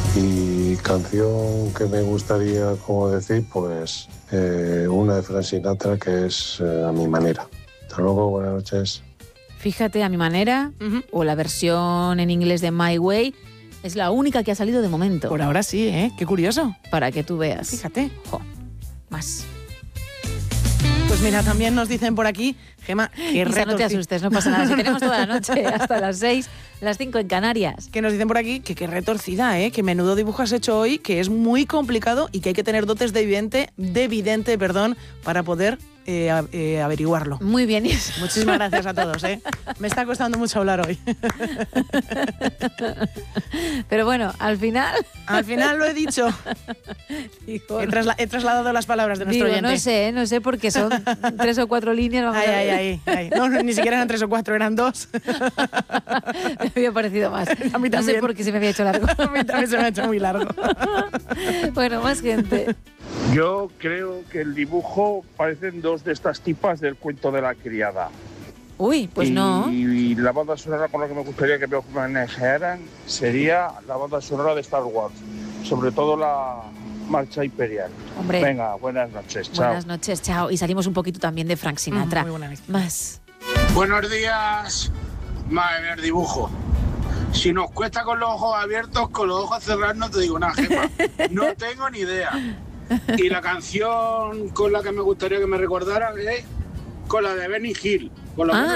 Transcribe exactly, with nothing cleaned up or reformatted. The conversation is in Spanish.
Y canción que me gustaría, como decir, pues eh, una de Frank Sinatra, que es eh, A mi manera. Hasta luego, buenas noches. Fíjate, A mi manera, uh-huh. o la versión en inglés de My Way, es la única que ha salido de momento. Por ahora sí, ¿eh? Qué curioso. Para que tú veas. Fíjate. Jo, más. Pues mira, también nos dicen por aquí, Gema, que Isa, no te asustes, no pasa nada. Si tenemos toda la noche hasta las seis, las cinco en Canarias. Que nos dicen por aquí que qué retorcida, ¿eh? Que menudo dibujo has hecho hoy, que es muy complicado y que hay que tener dotes de vidente, de vidente, perdón, para poder eh, a, eh, averiguarlo. Muy bien, Isa. Muchísimas gracias a todos, ¿eh? Me está costando mucho hablar hoy. Pero bueno, al final... Al final lo he dicho. Digo, he, trasla- he trasladado las palabras de nuestro digo, oyente. No sé, no sé, porque son tres o cuatro líneas. Vamos ay, a ver. ay, ay, ay. No, no, ni siquiera eran tres o cuatro, eran dos. Me había parecido más. A mí también. No sé por qué se me había hecho largo. A mí también se me ha hecho muy largo. Bueno, más gente. Yo creo que el dibujo parecen dos de estas tipas del cuento de la criada. Uy, pues y, no. Y la banda sonora con la que me gustaría que me manejaran sería la banda sonora de Star Wars, sobre todo la marcha imperial. Hombre. Venga, buenas noches, chao. Buenas noches, chao. Y salimos un poquito también de Frank Sinatra. Mm, muy buena noche. Más. Buenos días. Madre mía, el dibujo. Si nos cuesta con los ojos abiertos, con los ojos cerrados no te digo nada, Gemma. No tengo ni idea. Y la canción con la que me gustaría que me recordaran es con la de Benny Hill. Por lo menos